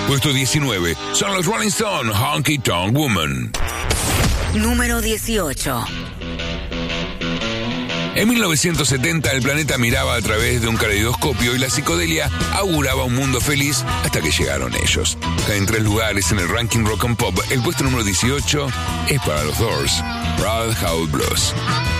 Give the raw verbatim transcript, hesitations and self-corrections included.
Puesto diecinueve, son los Rolling Stones, Honky Tonk Woman. Número dieciocho. En mil novecientos setenta el planeta miraba a través de un caleidoscopio y la psicodelia auguraba un mundo feliz hasta que llegaron ellos. En tres lugares en el ranking Rock and Pop, el puesto número dieciocho es para los Doors, Bloodhound Blues.